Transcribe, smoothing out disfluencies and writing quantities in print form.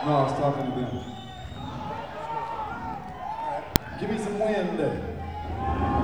No, I was talking to them. Give me some wind there.